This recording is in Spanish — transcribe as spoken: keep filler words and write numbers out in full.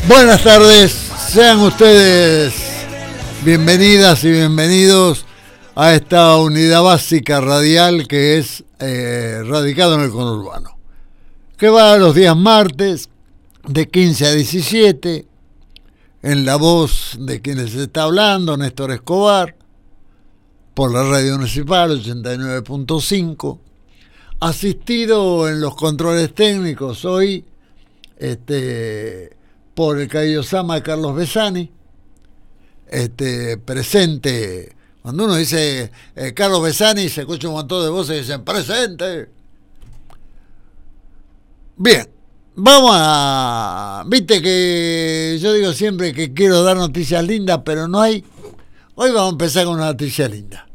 Buenas tardes, sean ustedes bienvenidas y bienvenidos a esta unidad básica radial que es eh, radicado en el conurbano, que va los días martes de quince a diecisiete, en la voz de quienes se está hablando, Néstor Escobar, por la radio municipal ochenta y nueve punto cinco, asistido en los controles técnicos hoy este por el Kaiosama Carlos Besani, este, presente. Cuando uno dice eh, Carlos Besani, se escucha un montón de voces y dicen presente. Bien, vamos a... Viste que yo digo siempre que quiero dar noticias lindas, pero no hay. Hoy vamos a empezar con una noticia linda.